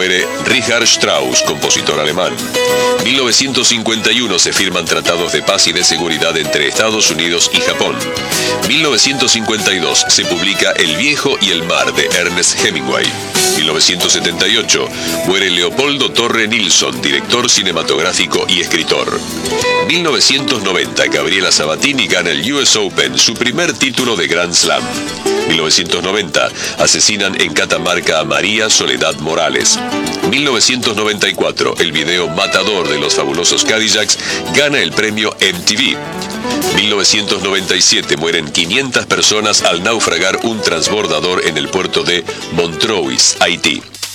Muere Richard Strauss, compositor alemán. 1951 se firman tratados de paz y de seguridad entre Estados Unidos y Japón. 1952 se publica El viejo y el mar de Ernest Hemingway. 1978 muere Leopoldo Torre Nilsson, director cinematográfico y escritor. 1990 Gabriela Sabatini gana el US Open, su primer título de Grand Slam. 1990 asesinan en Catamarca a María Soledad Morales. 1994 el video Matador de los Fabulosos Cadillacs gana el premio MTV. 1997 mueren 500 personas al naufragar un transbordador en el puerto de Montreuil, Haití.